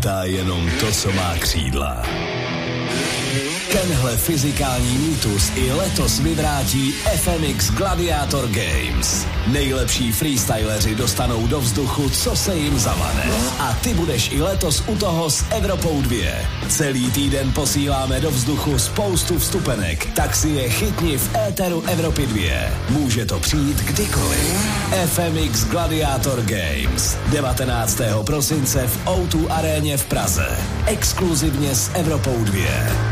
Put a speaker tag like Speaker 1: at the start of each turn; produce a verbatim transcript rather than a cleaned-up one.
Speaker 1: lítá jenom to, co má křídla. Tenhle fyzikální mýtus i letos vyvrátí F M X Gladiator Games. Nejlepší freestyleři dostanou do vzduchu, co se jim zamane. A ty budeš i letos u toho s Evropou dva. Celý týden posíláme do vzduchu spoustu vstupenek, tak si je chytni v éteru Evropy dva. Může to přijít kdykoliv. F M X Gladiator Games. devatenáctého prosince v O dva aréně v Praze. Exkluzivně s Evropou dva.